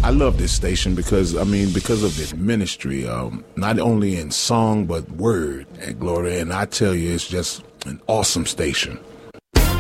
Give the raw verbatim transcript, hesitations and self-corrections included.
I love this station because, I mean, because of the ministry, um, not only in song, but word at Gloria. And I tell you, it's just an awesome station.